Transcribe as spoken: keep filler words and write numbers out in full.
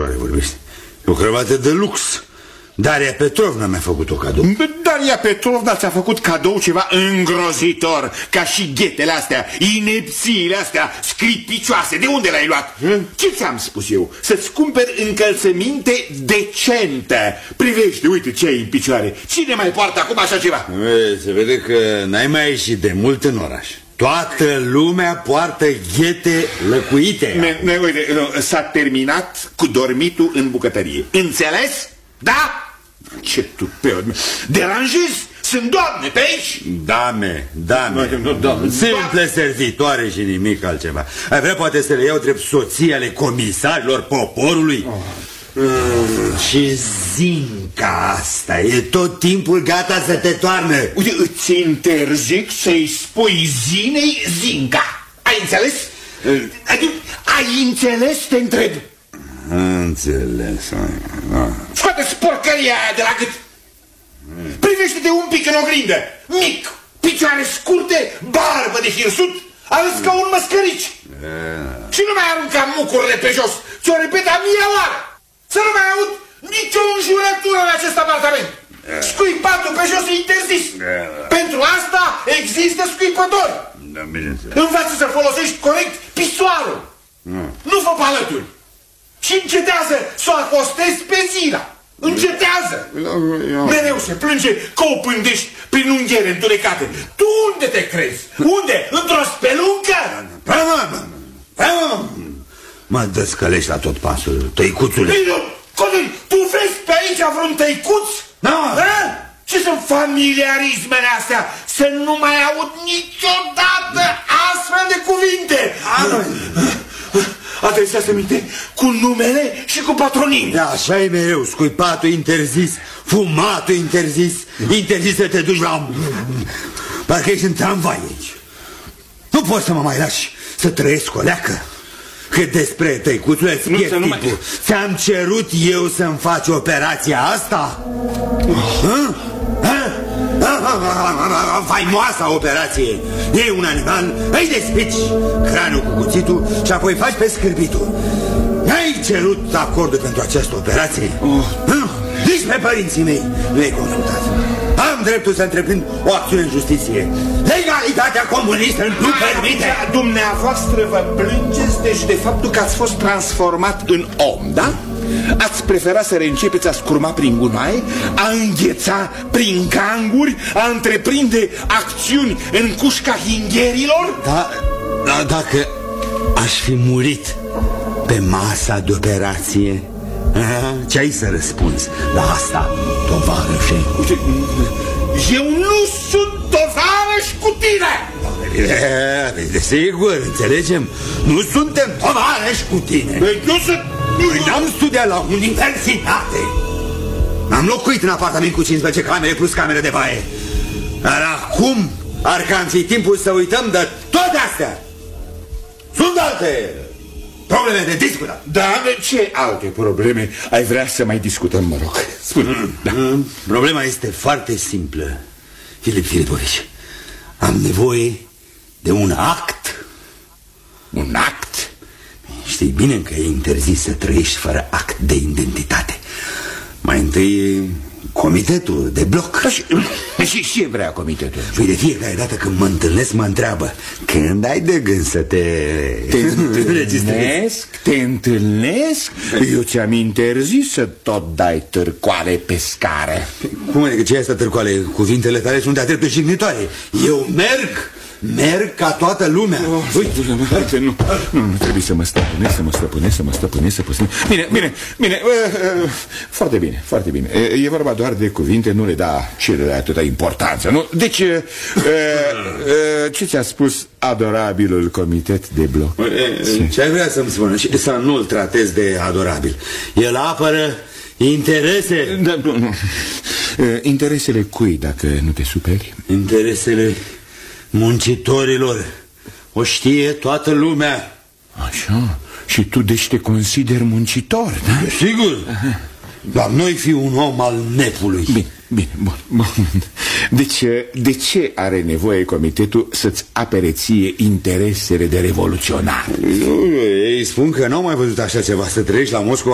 oare vorbești? E o cravată de lux. Daria Petrovna mi-a făcut o cadou. Daria Petrovna ți-a făcut cadou ceva îngrozitor, ca și ghetele astea, inepțiile astea scripicioase. De unde l-ai luat? Hmm? Ce ți-am spus eu? Să-ți cumperi încălțăminte decentă. Privește, uite ce ai în picioare. Cine mai poartă acum așa ceva? E, se vede că n-ai mai ieșit de mult în oraș. Toată lumea poartă ghete lăcuite. Ne, ne, uite, s-a terminat cu dormitul în bucătărie. Înțeles? Da? Ce tupeu! Deranjezi? Sunt doamne pe aici? Dame, dame, nu, doamne. Simple servitoare și nimic altceva. Ai vrea poate să le iau drept soții ale comisarilor poporului? Oh. Mm, și Zinca asta e tot timpul gata să te toarnă. Uite, îți interzic să-i spui Zinei Zinca. Ai înțeles? Adică, ai înțeles, te întreb. Înțeles. Scoate-ți porcăria aia de la gât. Privește-te un pic în oglindă. Mic, picioare scurte, barbă de hirsut, arăți ca un măscărici. Și nu mai arunca mucurile pe jos. Ți-o repet a mie oară. Să nu mai aud nicio înjurătură în acest apartament. Scuipatul pe jos e interzis. Pentru asta există scuipători. Învață să folosești corect pisoarul. Nu fă palături. Și încetează să o acostezi pe Zina. Încetează. Mereu se plânge că o pândești prin unghiere întunecate. Tu unde te crezi? Unde? Într-o speluncă? Mă descălești la tot pasul, tăicuțule. Codul, tu vezi pe aici vreun tăicuț? Da. Ce sunt familiarismele astea? Să nu mai aud niciodată astfel de cuvinte. Adresează minte cu numele și cu patronim. Da, așa e mereu. Scuipatul interzis, fumatul interzis, interzis să te duci la... Parcă ești în tramvai aici. Nu poți să mă mai lași să trăiesc o leacă. Că despre tăicuțul îți pierd timpul. Mai... Ți-am cerut eu să-mi faci operația asta? Oh. Faimoasa operație. E un animal, îi despici cranul cu cuțitul și apoi faci pe scârbitul. N-ai cerut acordul pentru această operație? Oh. Nici pe părinții mei nu ai consultat. Am dreptul să întreprind o acțiune în justiție. Legalitatea comunistă nu permite. Dumneavoastră vă plângeți deci de faptul că ați fost transformat în om, da? Ați preferat să reîncepeți a scurma prin gunoaie, a îngheța prin ganguri, a întreprinde acțiuni în cușca hingherilor? Da, da, dacă aș fi murit pe masa de operație, ce ai să răspunzi la asta, tovarășe? Eu nu sunt tovarăș cu tine! Desigur, înțelegem. Nu suntem tovarăși cu tine. Nu sunt... Noi n-am studiat la universitate. Am locuit în apartament cu cincisprezece camere plus camere de baie. Dar acum ar cam fi timpul să uităm de toate astea. Sunt alte probleme de discutat. Da, de ce alte probleme ai vrea să mai discutăm, mă rog? Spune. Mm, da. mm, Problema este foarte simplă, Filip Filipovici. Am nevoie de un act. Un act? Știi bine că e interzis să trăiești fără act de identitate. Mai întâi comitetul de bloc. Da, și, și ce vrea comitetul? Păi de fiecare dată când mă întâlnesc mă întreabă: când ai de gând să te... Te întâlnesc? Te întâlnesc? Eu ți-am interzis să tot dai târcoale pe scară. Cum adică ce e asta târcoale? Cuvintele tale sunt de-a dreptul jignitoare. Eu merg Merg ca toată lumea. Oh, uite, uite, nu, nu, nu trebuie să mă stăpânesc, să mă stăpânesc, să mă stăpânesc, să stăpânesc. Bine, bine, bine, uh, uh, foarte bine, foarte bine. E, e vorba doar de cuvinte, nu le da cele de atâta importanță, nu? Deci, uh, uh, ce ți-a spus adorabilul comitet de bloc? Ce ai vrea să-mi spună? Și să nu-l tratez de adorabil. El apără interese. Da, nu, nu. Uh, interesele cui, dacă nu te superi? Interesele muncitorilor. O știe toată lumea. Așa? Și tu deci te consideri muncitor, da? Sigur. Aha. Dar noi fi un om al nepului. Bine, bine, bun, bun. Deci, de ce are nevoie comitetul să-ți apere ție interesele de revoluționar? Ei spun că n-au mai văzut așa ceva, să trăiești la Moscova